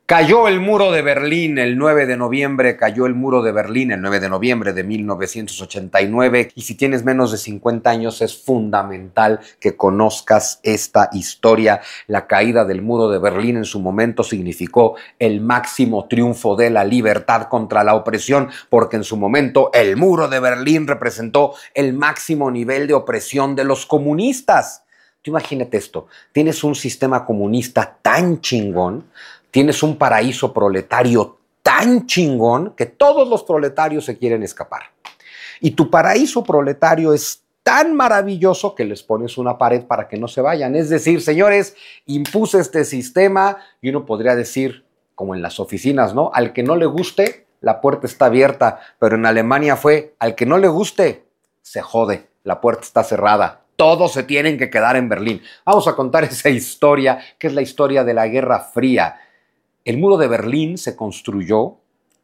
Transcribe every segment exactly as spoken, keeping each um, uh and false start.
Cayó el muro de Berlín el nueve de noviembre, cayó el muro de Berlín el nueve de noviembre de mil novecientos ochenta y nueve, y si tienes menos de cincuenta años es fundamental que conozcas esta historia. La caída del muro de Berlín en su momento significó el máximo triunfo de la libertad contra la opresión, porque en su momento el muro de Berlín representó el máximo nivel de opresión de los comunistas. Tú imagínate esto, tienes un sistema comunista tan chingón, tienes un paraíso proletario tan chingón que todos los proletarios se quieren escapar. Y tu paraíso proletario es tan maravilloso que les pones una pared para que no se vayan. Es decir, señores, impuse este sistema y uno podría decir, como en las oficinas, ¿no? Al que no le guste, la puerta está abierta. Pero en Alemania fue, al que no le guste, se jode, la puerta está cerrada. Todos se tienen que quedar en Berlín. Vamos a contar esa historia, que es la historia de la Guerra Fría. El muro de Berlín se construyó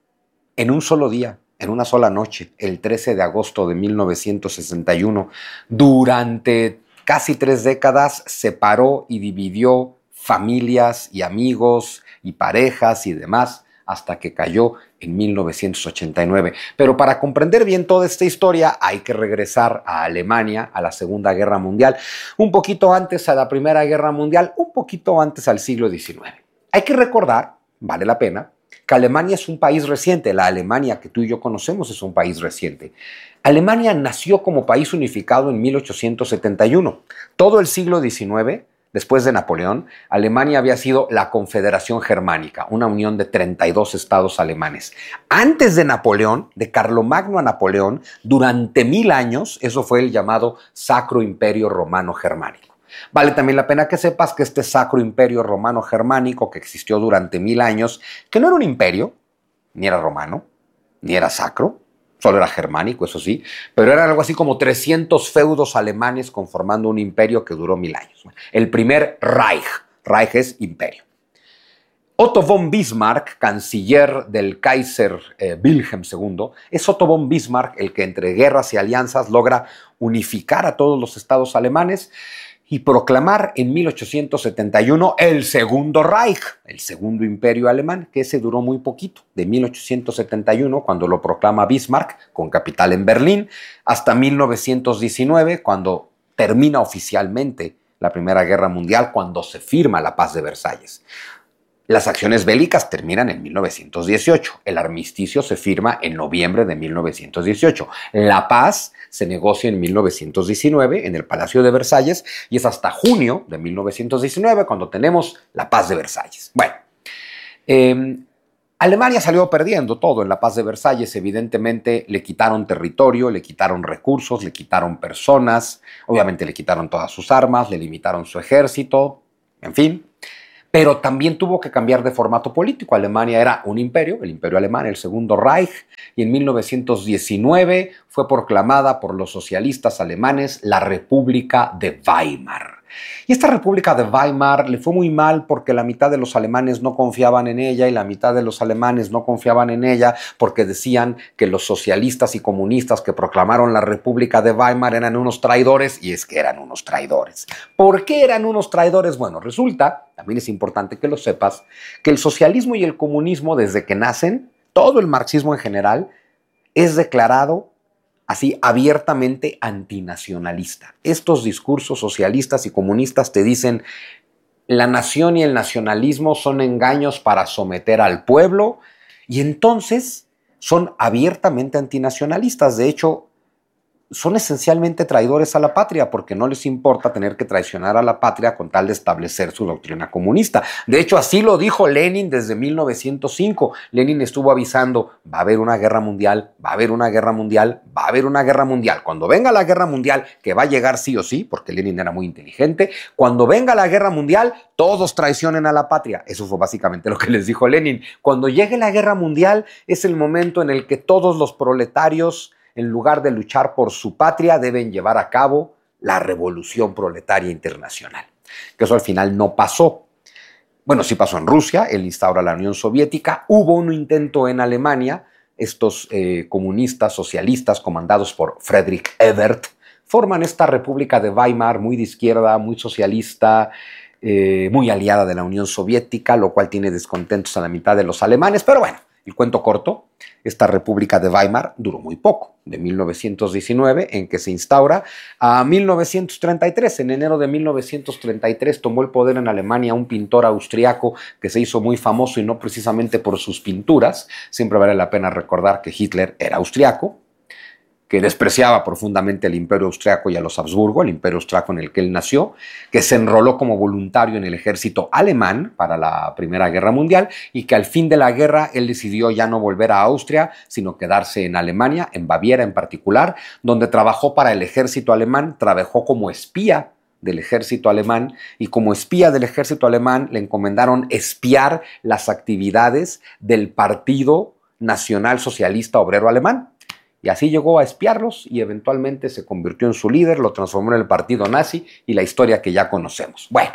en un solo día, en una sola noche, el trece de agosto de mil novecientos sesenta y uno. Durante casi tres décadas separó y dividió familias y amigos y parejas y demás hasta que cayó en mil novecientos ochenta y nueve. Pero para comprender bien toda esta historia hay que regresar a Alemania, a la Segunda Guerra Mundial, un poquito antes a la Primera Guerra Mundial, un poquito antes al siglo diecinueve. Hay que recordar, vale la pena, que Alemania es un país reciente. La Alemania que tú y yo conocemos es un país reciente. Alemania nació como país unificado en mil ochocientos setenta y uno. Todo el siglo diecinueve, después de Napoleón, Alemania había sido la Confederación Germánica, una unión de treinta y dos estados alemanes. Antes de Napoleón, de Carlomagno a Napoleón, durante mil años, eso fue el llamado Sacro Imperio Romano Germánico. Vale también la pena que sepas que este Sacro Imperio Romano Germánico, que existió durante mil años, que no era un imperio, ni era romano, ni era sacro, solo era germánico, eso sí, pero eran algo así como trescientos feudos alemanes conformando un imperio que duró mil años. El primer Reich, Reich es imperio. Otto von Bismarck, canciller del Kaiser eh, Wilhelm segundo, es Otto von Bismarck el que entre guerras y alianzas logra unificar a todos los estados alemanes y proclamar en mil ochocientos setenta y uno el Segundo Reich, el segundo imperio alemán, que ese duró muy poquito, de mil ochocientos setenta y uno, cuando lo proclama Bismarck, con capital en Berlín, hasta mil novecientos diecinueve, cuando termina oficialmente la Primera Guerra Mundial, cuando se firma la Paz de Versalles. Las acciones bélicas terminan en mil novecientos dieciocho. El armisticio se firma en noviembre de mil novecientos dieciocho. La paz se negocia en mil novecientos diecinueve en el Palacio de Versalles y es hasta junio de mil novecientos diecinueve cuando tenemos la Paz de Versalles. Bueno, eh, Alemania salió perdiendo todo en la Paz de Versalles. Evidentemente le quitaron territorio, le quitaron recursos, le quitaron personas, obviamente le quitaron todas sus armas, le limitaron su ejército, en fin. Pero también tuvo que cambiar de formato político. Alemania era un imperio, el imperio alemán, el Segundo Reich, y en mil novecientos diecinueve fue proclamada por los socialistas alemanes la República de Weimar. Y esta República de Weimar le fue muy mal porque la mitad de los alemanes no confiaban en ella y la mitad de los alemanes no confiaban en ella porque decían que los socialistas y comunistas que proclamaron la República de Weimar eran unos traidores, y es que eran unos traidores. ¿Por qué eran unos traidores? Bueno, resulta, también es importante que lo sepas, que el socialismo y el comunismo desde que nacen, todo el marxismo en general, es declarado así abiertamente antinacionalista. Estos discursos socialistas y comunistas te dicen la nación y el nacionalismo son engaños para someter al pueblo y entonces son abiertamente antinacionalistas. De hecho, son esencialmente traidores a la patria porque no les importa tener que traicionar a la patria con tal de establecer su doctrina comunista. De hecho, así lo dijo Lenin desde mil novecientos cinco. Lenin estuvo avisando, va a haber una guerra mundial, va a haber una guerra mundial, va a haber una guerra mundial. Cuando venga la guerra mundial, que va a llegar sí o sí, porque Lenin era muy inteligente, cuando venga la guerra mundial, todos traicionen a la patria. Eso fue básicamente lo que les dijo Lenin. Cuando llegue la guerra mundial, es el momento en el que todos los proletarios, en lugar de luchar por su patria, deben llevar a cabo la revolución proletaria internacional. Que eso al final no pasó. Bueno, sí pasó en Rusia, él instaura la Unión Soviética, hubo un intento en Alemania, estos eh, comunistas socialistas comandados por Friedrich Ebert forman esta República de Weimar muy de izquierda, muy socialista, eh, muy aliada de la Unión Soviética, lo cual tiene descontentos a la mitad de los alemanes, pero bueno, el cuento corto, esta República de Weimar duró muy poco, de mil novecientos diecinueve, en que se instaura, a mil novecientos treinta y tres. En enero de mil novecientos treinta y tres tomó el poder en Alemania un pintor austriaco que se hizo muy famoso y no precisamente por sus pinturas. Siempre vale la pena recordar que Hitler era austriaco, que despreciaba profundamente el Imperio Austriaco y a los Habsburgo, el Imperio Austriaco en el que él nació, que se enroló como voluntario en el ejército alemán para la Primera Guerra Mundial y que al fin de la guerra él decidió ya no volver a Austria, sino quedarse en Alemania, en Baviera en particular, donde trabajó para el ejército alemán, trabajó como espía del ejército alemán y como espía del ejército alemán le encomendaron espiar las actividades del Partido Nacional Socialista Obrero Alemán. Y así llegó a espiarlos y eventualmente se convirtió en su líder, lo transformó en el partido nazi y la historia que ya conocemos. Bueno,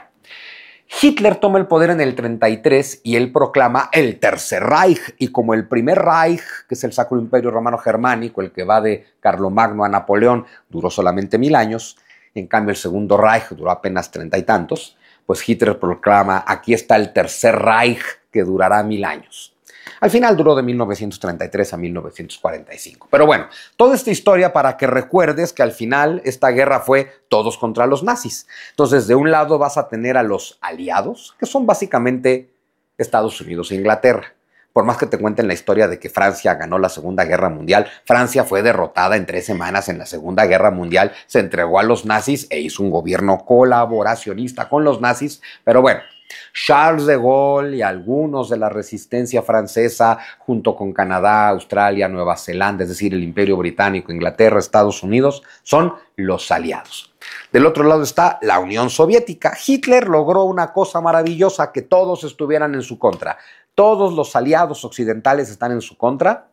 Hitler toma el poder en el treinta y tres y él proclama el Tercer Reich. Y como el primer Reich, que es el Sacro Imperio Romano Germánico, el que va de Carlomagno a Napoleón, duró solamente mil años, en cambio el Segundo Reich duró apenas treinta y tantos, pues Hitler proclama, aquí está el Tercer Reich que durará mil años. Al final duró de mil novecientos treinta y tres a mil novecientos cuarenta y cinco. Pero bueno, toda esta historia para que recuerdes que al final esta guerra fue todos contra los nazis. Entonces, de un lado vas a tener a los aliados, que son básicamente Estados Unidos e Inglaterra. Por más que te cuenten la historia de que Francia ganó la Segunda Guerra Mundial, Francia fue derrotada en tres semanas en la Segunda Guerra Mundial, se entregó a los nazis e hizo un gobierno colaboracionista con los nazis, pero bueno, Charles de Gaulle y algunos de la resistencia francesa, junto con Canadá, Australia, Nueva Zelanda, es decir, el Imperio Británico, Inglaterra, Estados Unidos, son los aliados. Del otro lado está la Unión Soviética. Hitler logró una cosa maravillosa, que todos estuvieran en su contra. Todos los aliados occidentales están en su contra.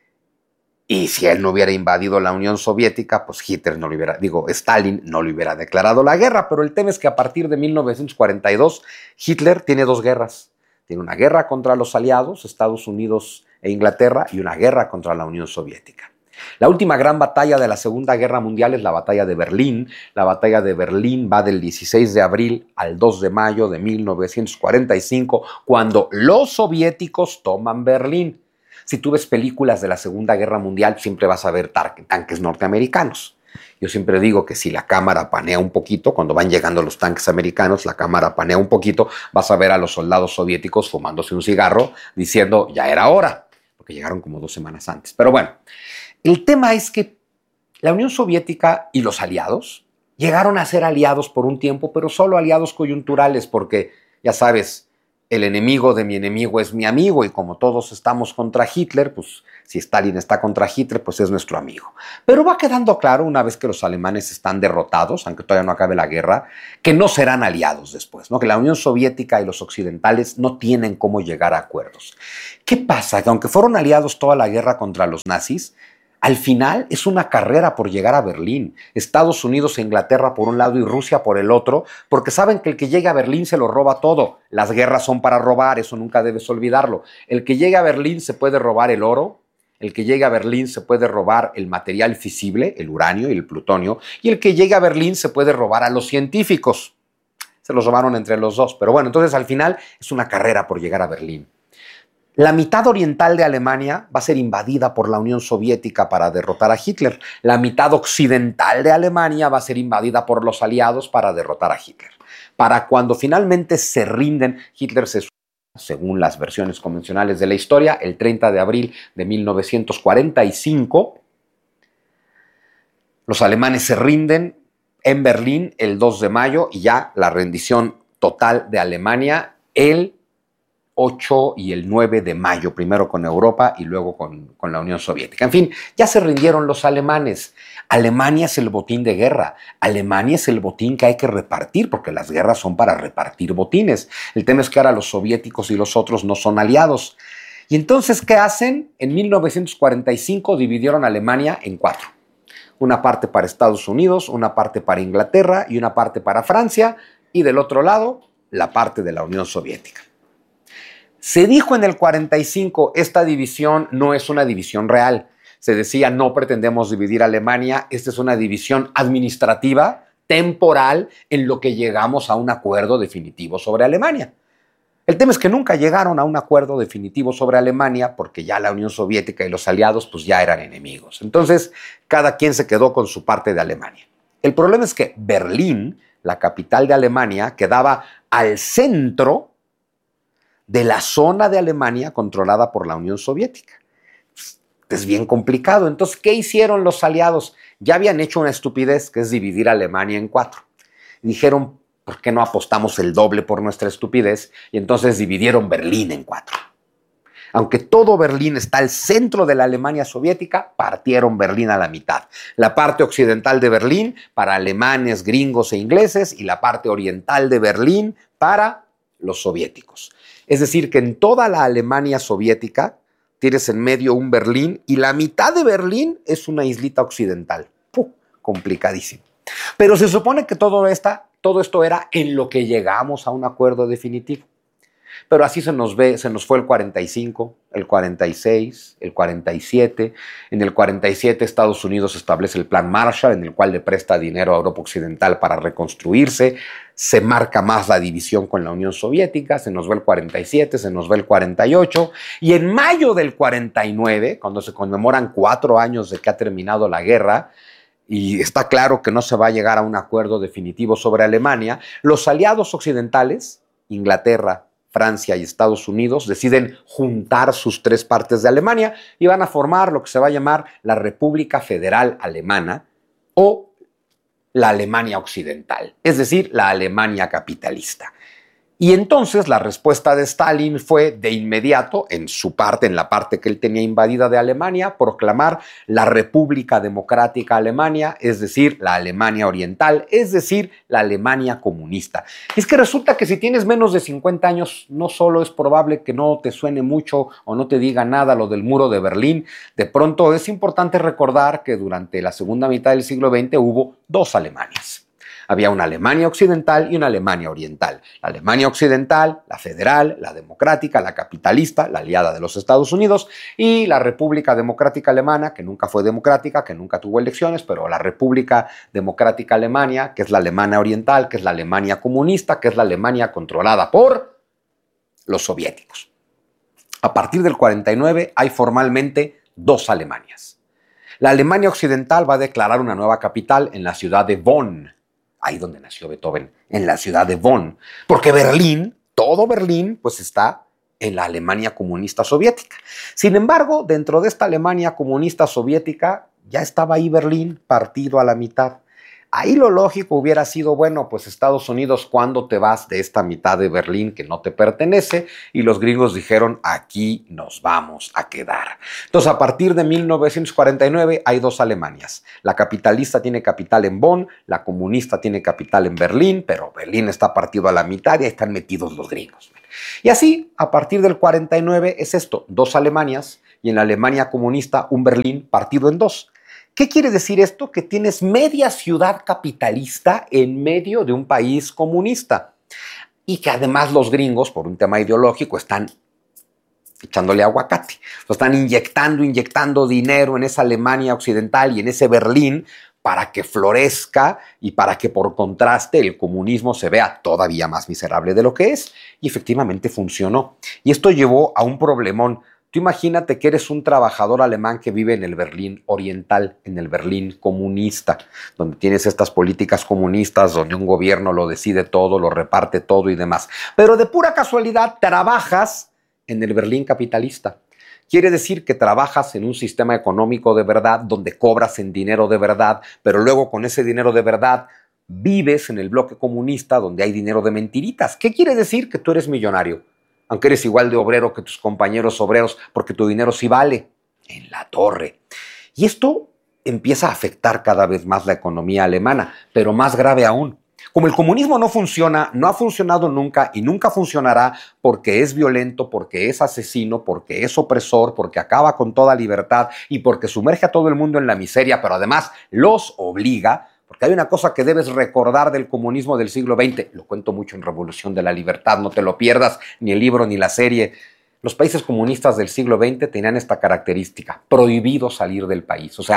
Y si él no hubiera invadido la Unión Soviética, pues Hitler no le hubiera, digo, Stalin no le hubiera declarado la guerra. Pero el tema es que a partir de mil novecientos cuarenta y dos, Hitler tiene dos guerras. Tiene una guerra contra los aliados, Estados Unidos e Inglaterra, y una guerra contra la Unión Soviética. La última gran batalla de la Segunda Guerra Mundial es la batalla de Berlín. La batalla de Berlín va del dieciséis de abril al dos de mayo de mil novecientos cuarenta y cinco, cuando los soviéticos toman Berlín. Si tú ves películas de la Segunda Guerra Mundial, siempre vas a ver tanques norteamericanos. Yo siempre digo que si la cámara panea un poquito, cuando van llegando los tanques americanos, la cámara panea un poquito, vas a ver a los soldados soviéticos fumándose un cigarro, diciendo, ya era hora, porque llegaron como dos semanas antes. Pero bueno, el tema es que la Unión Soviética y los aliados llegaron a ser aliados por un tiempo, pero solo aliados coyunturales, porque, ya sabes, el enemigo de mi enemigo es mi amigo, y como todos estamos contra Hitler, pues si Stalin está contra Hitler, pues es nuestro amigo. Pero va quedando claro, una vez que los alemanes están derrotados, aunque todavía no acabe la guerra, que no serán aliados después, ¿no? Que la Unión Soviética y los occidentales no tienen cómo llegar a acuerdos. ¿Qué pasa? Que aunque fueron aliados toda la guerra contra los nazis, al final es una carrera por llegar a Berlín. Estados Unidos e Inglaterra por un lado y Rusia por el otro, porque saben que el que llegue a Berlín se lo roba todo. Las guerras son para robar, eso nunca debes olvidarlo. El que llegue a Berlín se puede robar el oro, el que llegue a Berlín se puede robar el material fisible, el uranio y el plutonio, y el que llegue a Berlín se puede robar a los científicos. Se los robaron entre los dos, pero bueno, entonces al final es una carrera por llegar a Berlín. La mitad oriental de Alemania va a ser invadida por la Unión Soviética para derrotar a Hitler. La mitad occidental de Alemania va a ser invadida por los aliados para derrotar a Hitler. Para cuando finalmente se rinden, Hitler se suicida, según las versiones convencionales de la historia, el treinta de abril de mil novecientos cuarenta y cinco. Los alemanes se rinden en Berlín el dos de mayo y ya la rendición total de Alemania el ocho y el nueve de mayo, primero con Europa y luego con, con la Unión Soviética. En fin, ya se rindieron los alemanes. Alemania es el botín de guerra. Alemania es el botín que hay que repartir, porque las guerras son para repartir botines. El tema es que ahora los soviéticos y los otros no son aliados. Y entonces, ¿qué hacen? En mil novecientos cuarenta y cinco dividieron Alemania en cuatro. Una parte para Estados Unidos, una parte para Inglaterra y una parte para Francia. Y del otro lado, la parte de la Unión Soviética. Se dijo en el cuarenta y cinco, esta división no es una división real. Se decía, no pretendemos dividir Alemania, esta es una división administrativa temporal en lo que llegamos a un acuerdo definitivo sobre Alemania. El tema es que nunca llegaron a un acuerdo definitivo sobre Alemania porque ya la Unión Soviética y los aliados pues ya eran enemigos. Entonces, cada quien se quedó con su parte de Alemania. El problema es que Berlín, la capital de Alemania, quedaba al centro de la zona de Alemania controlada por la Unión Soviética. Es bien complicado. Entonces, ¿qué hicieron los aliados? Ya habían hecho una estupidez, que es dividir a Alemania en cuatro. Dijeron, ¿por qué no apostamos el doble por nuestra estupidez? Y entonces dividieron Berlín en cuatro. Aunque todo Berlín está al centro de la Alemania soviética, partieron Berlín a la mitad. La parte occidental de Berlín para alemanes, gringos e ingleses y la parte oriental de Berlín para los soviéticos. Es decir, que en toda la Alemania soviética tienes en medio un Berlín y la mitad de Berlín es una islita occidental. ¡Puh! Complicadísimo. Pero se supone que todo, esta, todo esto era en lo que llegamos a un acuerdo definitivo. Pero así se nos ve, se nos fue el cuarenta y cinco, el cuarenta y seis, el cuarenta y siete. En el cuarenta y siete Estados Unidos establece el Plan Marshall, en el cual le presta dinero a Europa Occidental para reconstruirse. Se marca más la división con la Unión Soviética, se nos va el cuarenta y siete, se nos va el cuarenta y ocho. Y en mayo del cuarenta y nueve, cuando se conmemoran cuatro años de que ha terminado la guerra, y está claro que no se va a llegar a un acuerdo definitivo sobre Alemania, los aliados occidentales, Inglaterra, Francia y Estados Unidos, deciden juntar sus tres partes de Alemania y van a formar lo que se va a llamar la República Federal Alemana o la Alemania Occidental, es decir, la Alemania capitalista. Y entonces la respuesta de Stalin fue de inmediato, en su parte, en la parte que él tenía invadida de Alemania, proclamar la República Democrática Alemania, es decir, la Alemania Oriental, es decir, la Alemania comunista. Y es que resulta que si tienes menos de cincuenta años, no solo es probable que no te suene mucho o no te diga nada lo del muro de Berlín, de pronto es importante recordar que durante la segunda mitad del siglo veinte hubo dos Alemanias. Había una Alemania occidental y una Alemania oriental. La Alemania occidental, la federal, la democrática, la capitalista, la aliada de los Estados Unidos, y la República Democrática Alemana, que nunca fue democrática, que nunca tuvo elecciones, pero la República Democrática Alemania, que es la Alemania oriental, que es la Alemania comunista, que es la Alemania controlada por los soviéticos. A partir del cuarenta y nueve hay formalmente dos Alemanias. La Alemania occidental va a declarar una nueva capital en la ciudad de Bonn, ahí donde nació Beethoven, en la ciudad de Bonn, porque Berlín, todo Berlín, pues está en la Alemania comunista soviética. Sin embargo, dentro de esta Alemania comunista soviética, ya estaba ahí Berlín partido a la mitad. Ahí lo lógico hubiera sido, bueno, pues Estados Unidos, ¿cuándo te vas de esta mitad de Berlín que no te pertenece? Y los gringos dijeron, aquí nos vamos a quedar. Entonces, a partir de mil novecientos cuarenta y nueve hay dos Alemanias. La capitalista tiene capital en Bonn, la comunista tiene capital en Berlín, pero Berlín está partido a la mitad y ahí están metidos los gringos. Y así, a partir del cuarenta y nueve es esto, dos Alemanias, y en la Alemania comunista un Berlín partido en dos. ¿Qué quiere decir esto? Que tienes media ciudad capitalista en medio de un país comunista y que además los gringos, por un tema ideológico, están echándole aguacate. O están inyectando, inyectando dinero en esa Alemania occidental y en ese Berlín para que florezca y para que por contraste el comunismo se vea todavía más miserable de lo que es. Y efectivamente funcionó. Y esto llevó a un problemón. Tú imagínate que eres un trabajador alemán que vive en el Berlín oriental, en el Berlín comunista, donde tienes estas políticas comunistas, donde un gobierno lo decide todo, lo reparte todo y demás. Pero de pura casualidad trabajas en el Berlín capitalista. Quiere decir que trabajas en un sistema económico de verdad, donde cobras en dinero de verdad, pero luego con ese dinero de verdad vives en el bloque comunista, donde hay dinero de mentiritas. ¿Qué quiere decir? Que tú eres millonario, aunque eres igual de obrero que tus compañeros obreros, porque tu dinero sí vale en la torre. Y esto empieza a afectar cada vez más la economía alemana, pero más grave aún. Como el comunismo no funciona, no ha funcionado nunca y nunca funcionará porque es violento, porque es asesino, porque es opresor, porque acaba con toda libertad y porque sumerge a todo el mundo en la miseria, pero además los obliga. Porque hay una cosa que debes recordar del comunismo del siglo veinte, lo cuento mucho en Revolución de la Libertad, no te lo pierdas, ni el libro ni la serie. Los países comunistas del siglo veinte tenían esta característica, prohibido salir del país. O sea,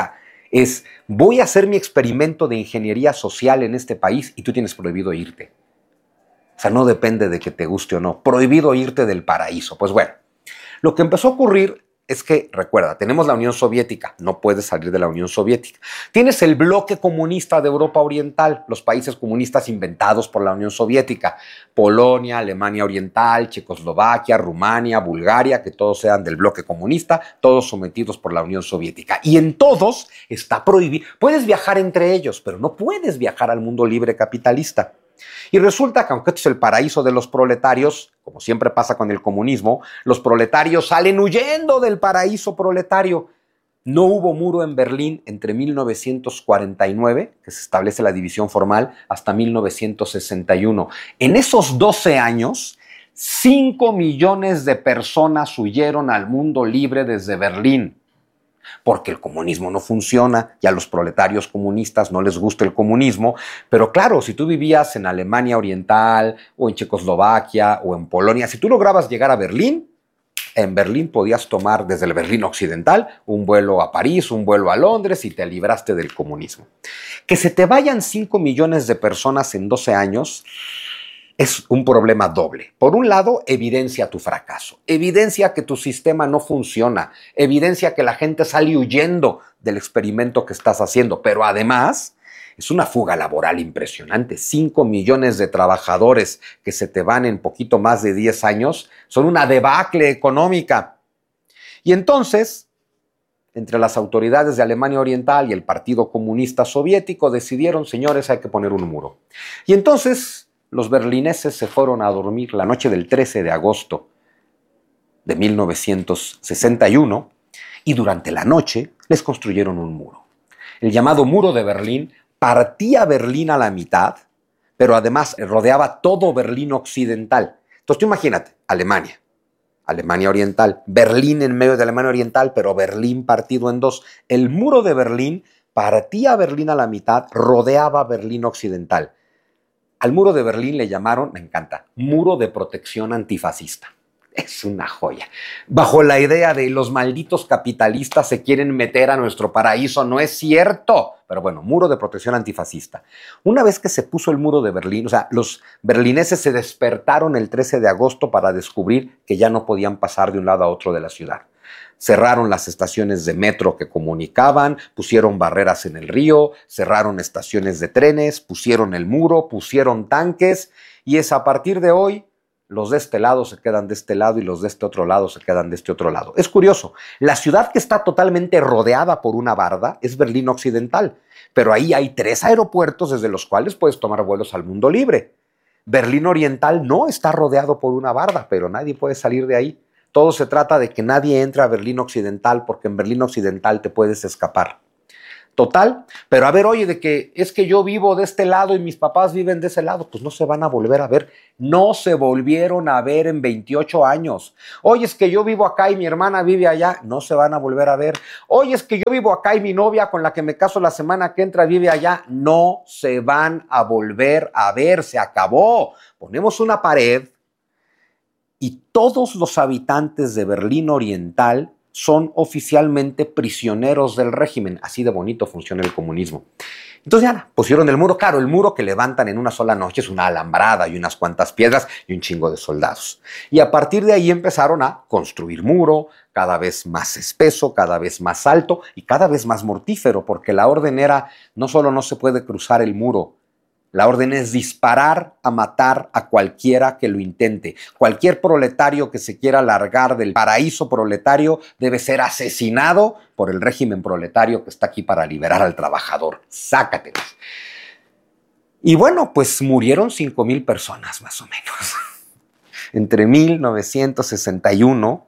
Es, voy a hacer mi experimento de ingeniería social en este país y tú tienes prohibido irte. O sea, no depende de que te guste o no. Prohibido irte del paraíso. Pues bueno, lo que empezó a ocurrir es que, recuerda, tenemos la Unión Soviética, no puedes salir de la Unión Soviética. Tienes el bloque comunista de Europa Oriental, los países comunistas inventados por la Unión Soviética, Polonia, Alemania Oriental, Checoslovaquia, Rumania, Bulgaria, que todos sean del bloque comunista, todos sometidos por la Unión Soviética. Y en todos está prohibido. Puedes viajar entre ellos, pero no puedes viajar al mundo libre capitalista. Y resulta que aunque esto es el paraíso de los proletarios, como siempre pasa con el comunismo, los proletarios salen huyendo del paraíso proletario. No hubo muro en Berlín entre mil novecientos cuarenta y nueve, que se establece la división formal, hasta mil novecientos sesenta y uno. En esos doce años, cinco millones de personas huyeron al mundo libre desde Berlín. Porque el comunismo no funciona y a los proletarios comunistas no les gusta el comunismo. Pero claro, si tú vivías en Alemania Oriental o en Checoslovaquia o en Polonia, si tú lograbas llegar a Berlín, en Berlín podías tomar desde el Berlín Occidental un vuelo a París, un vuelo a Londres y te libraste del comunismo. Que se te vayan cinco millones de personas en doce años es un problema doble. Por un lado, evidencia tu fracaso, evidencia que tu sistema no funciona, evidencia que la gente sale huyendo del experimento que estás haciendo, pero además es una fuga laboral impresionante. Cinco millones de trabajadores que se te van en poquito más de diez años son una debacle económica. Y entonces, entre las autoridades de Alemania Oriental y el Partido Comunista Soviético decidieron, señores, hay que poner un muro. Y entonces los berlineses se fueron a dormir la noche del trece de agosto de mil novecientos sesenta y uno y durante la noche les construyeron un muro. El llamado Muro de Berlín partía Berlín a la mitad, pero además rodeaba todo Berlín occidental. Entonces tú imagínate, Alemania, Alemania Oriental, Berlín en medio de Alemania Oriental, pero Berlín partido en dos. El Muro de Berlín partía Berlín a la mitad, rodeaba Berlín occidental. Al muro de Berlín le llamaron, me encanta, muro de protección antifascista. Es una joya. Bajo la idea de los malditos capitalistas se quieren meter a nuestro paraíso, no es cierto. Pero bueno, muro de protección antifascista. Una vez que se puso el muro de Berlín, o sea, los berlineses se despertaron el trece de agosto para descubrir que ya no podían pasar de un lado a otro de la ciudad. Cerraron las estaciones de metro que comunicaban, pusieron barreras en el río, cerraron estaciones de trenes, pusieron el muro, pusieron tanques y es a partir de hoy los de este lado se quedan de este lado y los de este otro lado se quedan de este otro lado. Es curioso, la ciudad que está totalmente rodeada por una barda es Berlín Occidental, pero ahí hay tres aeropuertos desde los cuales puedes tomar vuelos al mundo libre. Berlín Oriental no está rodeado por una barda, pero nadie puede salir de ahí. Todo se trata de que nadie entre a Berlín Occidental porque en Berlín Occidental te puedes escapar. Total, pero a ver, oye, de que es que yo vivo de este lado y mis papás viven de ese lado, pues no se van a volver a ver. No se volvieron a ver en veintiocho años. Oye, es que yo vivo acá y mi hermana vive allá, no se van a volver a ver. Oye, es que yo vivo acá y mi novia con la que me caso la semana que entra vive allá, no se van a volver a ver, se acabó. Ponemos una pared y todos los habitantes de Berlín Oriental son oficialmente prisioneros del régimen. Así de bonito funciona el comunismo. Entonces ya pusieron el muro. Claro, el muro que levantan en una sola noche es una alambrada y unas cuantas piedras y un chingo de soldados. Y a partir de ahí empezaron a construir muro, cada vez más espeso, cada vez más alto y cada vez más mortífero, porque la orden era, no solo no se puede cruzar el muro, la orden es disparar a matar a cualquiera que lo intente. Cualquier proletario que se quiera largar del paraíso proletario debe ser asesinado por el régimen proletario que está aquí para liberar al trabajador. Sácatelos. Y bueno, pues murieron cinco mil personas más o menos. Entre mil novecientos sesenta y uno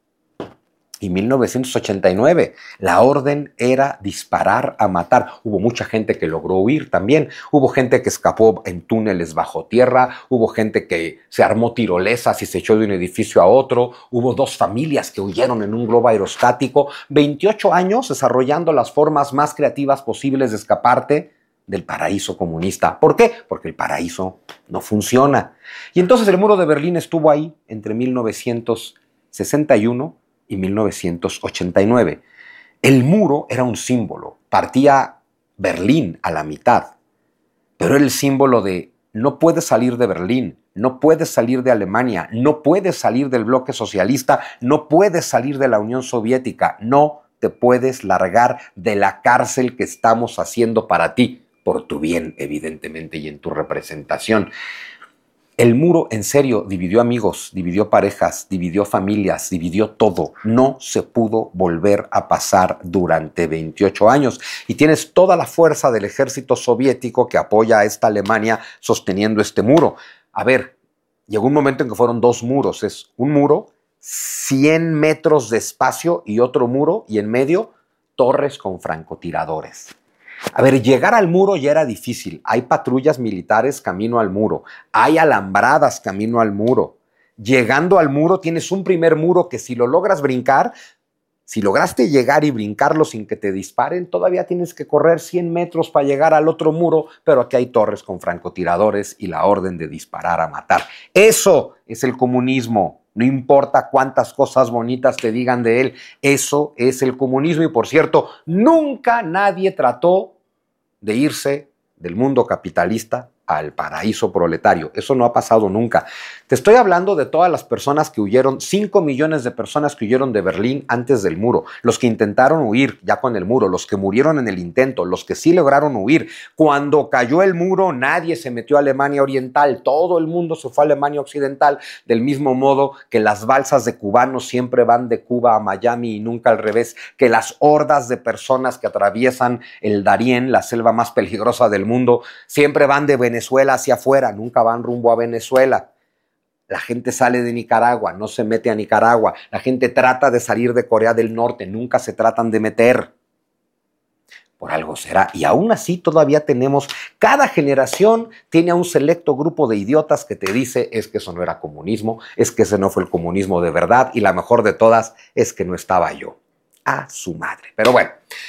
y mil novecientos ochenta y nueve. La orden era disparar a matar. Hubo mucha gente que logró huir también. Hubo gente que escapó en túneles bajo tierra. Hubo gente que se armó tirolesas y se echó de un edificio a otro. Hubo dos familias que huyeron en un globo aerostático. veintiocho años desarrollando las formas más creativas posibles de escaparte del paraíso comunista. ¿Por qué? Porque el paraíso no funciona. Y entonces el muro de Berlín estuvo ahí entre mil novecientos sesenta y uno y mil novecientos ochenta y nueve. El muro era un símbolo, partía Berlín a la mitad, pero era el símbolo de no puedes salir de Berlín, no puedes salir de Alemania, no puedes salir del bloque socialista, no puedes salir de la Unión Soviética, no te puedes largar de la cárcel que estamos haciendo para ti, por tu bien, evidentemente, y en tu representación. El muro, en serio, dividió amigos, dividió parejas, dividió familias, dividió todo. No se pudo volver a pasar durante veintiocho años. Y tienes toda la fuerza del ejército soviético que apoya a esta Alemania sosteniendo este muro. A ver, llegó un momento en que fueron dos muros. Es un muro, cien metros de espacio y otro muro, y en medio, torres con francotiradores. A ver, llegar al muro ya era difícil. Hay patrullas militares camino al muro. Hay alambradas camino al muro. Llegando al muro tienes un primer muro que si lo logras brincar, si lograste llegar y brincarlo sin que te disparen, todavía tienes que correr cien metros para llegar al otro muro, pero aquí hay torres con francotiradores y la orden de disparar a matar. Eso es el comunismo. No importa cuántas cosas bonitas te digan de él, eso es el comunismo. Y por cierto, nunca nadie trató de irse del mundo capitalista al paraíso proletario. Eso no ha pasado nunca. Te estoy hablando de todas las personas que huyeron, cinco millones de personas que huyeron de Berlín antes del muro, los que intentaron huir ya con el muro, los que murieron en el intento, los que sí lograron huir. Cuando cayó el muro, nadie se metió a Alemania Oriental, todo el mundo se fue a Alemania Occidental, del mismo modo que las balsas de cubanos siempre van de Cuba a Miami y nunca al revés, que las hordas de personas que atraviesan el Darién, la selva más peligrosa del mundo, siempre van de Venezuela Venezuela hacia afuera, nunca van rumbo a Venezuela. La gente sale de Nicaragua, no se mete a Nicaragua. La gente trata de salir de Corea del Norte, nunca se tratan de meter. Por algo será. Y aún así todavía tenemos, cada generación tiene a un selecto grupo de idiotas que te dice es que eso no era comunismo, es que ese no fue el comunismo de verdad, y la mejor de todas es que no estaba yo. A su madre. Pero bueno.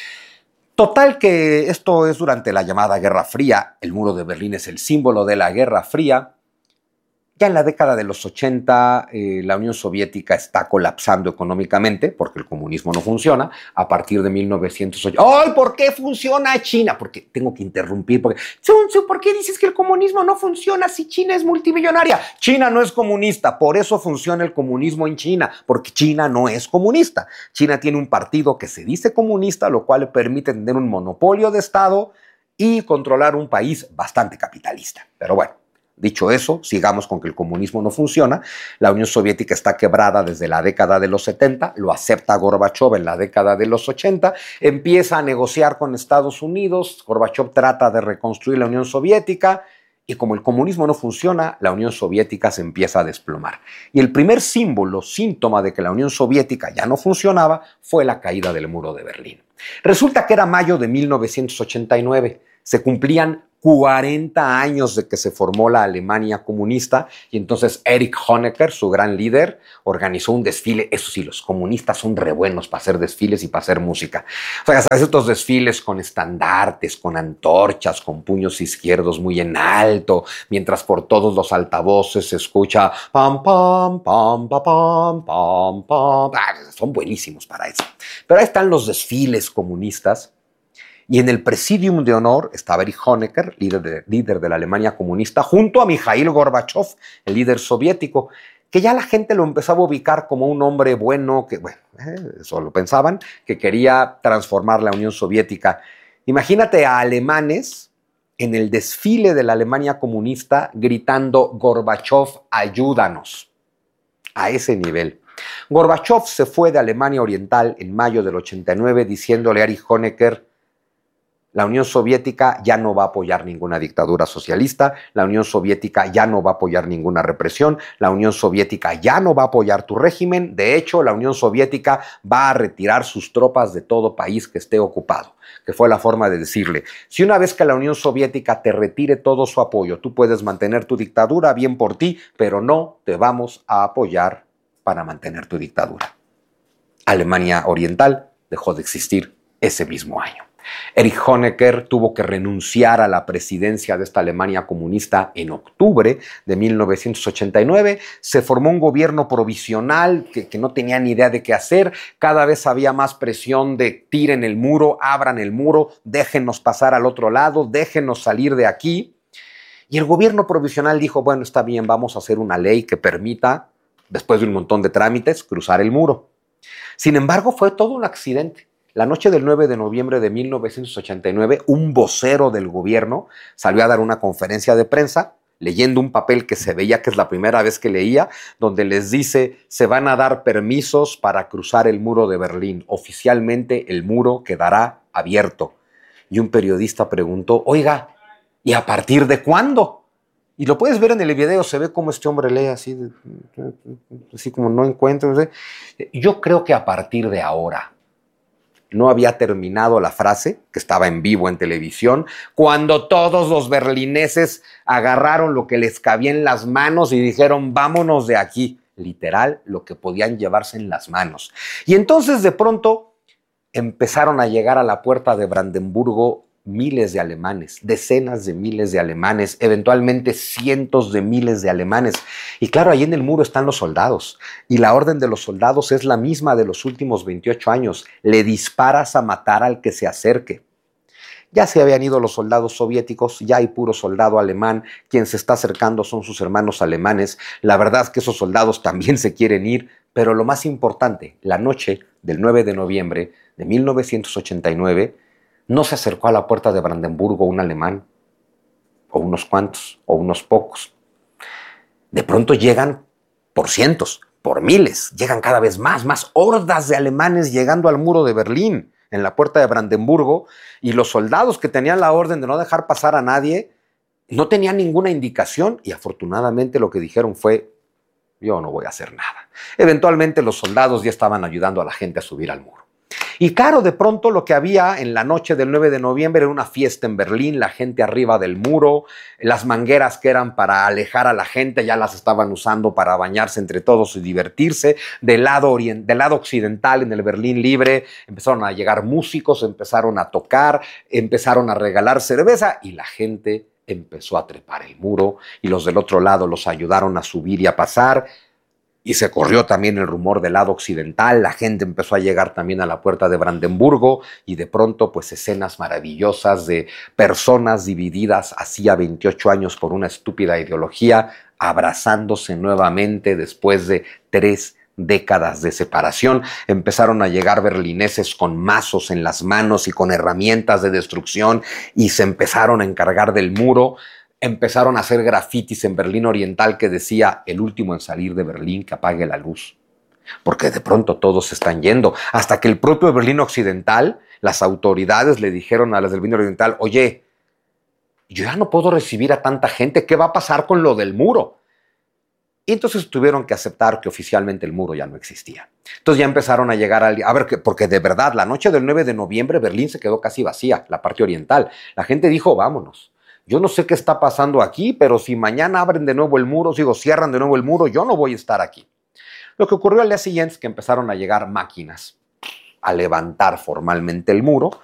Total que esto es durante la llamada Guerra Fría, el muro de Berlín es el símbolo de la Guerra Fría. Ya en la década de los ochenta, eh, la Unión Soviética está colapsando económicamente porque el comunismo no funciona. A partir de mil novecientos ochenta. ¡Ay! ¿Por qué funciona China? Porque tengo que interrumpir. Porque, Sun Tzu, ¿por qué dices que el comunismo no funciona si China es multimillonaria? China no es comunista, por eso funciona el comunismo en China, porque China no es comunista. China tiene un partido que se dice comunista, lo cual le permite tener un monopolio de Estado y controlar un país bastante capitalista. Pero bueno. Dicho eso, sigamos con que el comunismo no funciona. La Unión Soviética está quebrada desde la década de los setenta, lo acepta Gorbachov en la década de los ochenta, empieza a negociar con Estados Unidos, Gorbachov trata de reconstruir la Unión Soviética y como el comunismo no funciona, la Unión Soviética se empieza a desplomar. Y el primer símbolo, síntoma de que la Unión Soviética ya no funcionaba, fue la caída del muro de Berlín. Resulta que era mayo de mil novecientos ochenta y nueve, se cumplían cuarenta años de que se formó la Alemania comunista y entonces Erich Honecker, su gran líder, organizó un desfile. Eso sí, los comunistas son re buenos para hacer desfiles y para hacer música. O sea, sabes, estos desfiles con estandartes, con antorchas, con puños izquierdos muy en alto, mientras por todos los altavoces se escucha pam, pam, pam, pam, pam, pam, pam. Ah, son buenísimos para eso. Pero ahí están los desfiles comunistas. Y en el Presidium de Honor estaba Erich Honecker, líder de, líder de la Alemania comunista, junto a Mikhail Gorbachov, el líder soviético, que ya la gente lo empezaba a ubicar como un hombre bueno, que, bueno, eh, eso lo pensaban, que quería transformar la Unión Soviética. Imagínate a alemanes en el desfile de la Alemania comunista gritando Gorbachov, ayúdanos, a ese nivel. Gorbachov se fue de Alemania Oriental en mayo del ochenta y nueve diciéndole a Erich Honecker: la Unión Soviética ya no va a apoyar ninguna dictadura socialista, la Unión Soviética ya no va a apoyar ninguna represión, la Unión Soviética ya no va a apoyar tu régimen, de hecho la Unión Soviética va a retirar sus tropas de todo país que esté ocupado, que fue la forma de decirle, si una vez que la Unión Soviética te retire todo su apoyo, tú puedes mantener tu dictadura, bien por ti, pero no te vamos a apoyar para mantener tu dictadura. Alemania Oriental dejó de existir ese mismo año. Erich Honecker tuvo que renunciar a la presidencia de esta Alemania comunista en octubre de mil novecientos ochenta y nueve. Se formó un gobierno provisional que, que no tenía ni idea de qué hacer. Cada vez había más presión de tiren el muro, abran el muro, déjennos pasar al otro lado, déjennos salir de aquí. Y el gobierno provisional dijo, bueno, está bien, vamos a hacer una ley que permita, después de un montón de trámites, cruzar el muro. Sin embargo, fue todo un accidente. La noche del nueve de noviembre de mil novecientos ochenta y nueve, un vocero del gobierno salió a dar una conferencia de prensa, leyendo un papel que se veía que es la primera vez que leía, donde les dice, se van a dar permisos para cruzar el muro de Berlín. Oficialmente el muro quedará abierto. Y un periodista preguntó, oiga, ¿y a partir de cuándo? Y lo puedes ver en el video, se ve como este hombre lee así, así como no encuentro. No sé. Yo creo que a partir de ahora. No había terminado la frase, que estaba en vivo en televisión, cuando todos los berlineses agarraron lo que les cabía en las manos y dijeron, vámonos de aquí. Literal, lo que podían llevarse en las manos. Y entonces de pronto empezaron a llegar a la puerta de Brandenburgo miles de alemanes, decenas de miles de alemanes, eventualmente cientos de miles de alemanes. Y claro, ahí en el muro están los soldados. Y la orden de los soldados es la misma de los últimos veintiocho años. Le disparas a matar al que se acerque. Ya se habían ido los soldados soviéticos, ya hay puro soldado alemán. Quien se está acercando son sus hermanos alemanes. La verdad es que esos soldados también se quieren ir. Pero lo más importante, la noche del nueve de noviembre de mil novecientos ochenta y nueve, no se acercó a la puerta de Brandenburgo un alemán, o unos cuantos, o unos pocos. De pronto llegan por cientos, por miles, llegan cada vez más, más hordas de alemanes llegando al muro de Berlín, en la puerta de Brandenburgo, y los soldados que tenían la orden de no dejar pasar a nadie, no tenían ninguna indicación, y afortunadamente lo que dijeron fue, yo no voy a hacer nada. Eventualmente los soldados ya estaban ayudando a la gente a subir al muro. Y claro, de pronto lo que había en la noche del nueve de noviembre era una fiesta en Berlín, la gente arriba del muro, las mangueras que eran para alejar a la gente ya las estaban usando para bañarse entre todos y divertirse. Del lado, orient- del lado occidental, en el Berlín Libre, empezaron a llegar músicos, empezaron a tocar, empezaron a regalar cerveza y la gente empezó a trepar el muro y los del otro lado los ayudaron a subir y a pasar. Y se corrió también el rumor del lado occidental, la gente empezó a llegar también a la puerta de Brandenburgo y de pronto pues escenas maravillosas de personas divididas hacía veintiocho años por una estúpida ideología, abrazándose nuevamente después de tres décadas de separación. Empezaron a llegar berlineses con mazos en las manos y con herramientas de destrucción y se empezaron a encargar del muro. Empezaron a hacer grafitis en Berlín Oriental que decía, el último en salir de Berlín que apague la luz. Porque de pronto todos se están yendo. Hasta que el propio Berlín Occidental, las autoridades le dijeron a las del Berlín Oriental, oye, yo ya no puedo recibir a tanta gente, ¿qué va a pasar con lo del muro? Y entonces tuvieron que aceptar que oficialmente el muro ya no existía. Entonces ya empezaron a llegar al... A ver, porque de verdad, la noche del nueve de noviembre Berlín se quedó casi vacía, la parte oriental. La gente dijo, vámonos. Yo no sé qué está pasando aquí, pero si mañana abren de nuevo el muro, digo, cierran de nuevo el muro, yo no voy a estar aquí. Lo que ocurrió al día siguiente es que empezaron a llegar máquinas a levantar formalmente el muro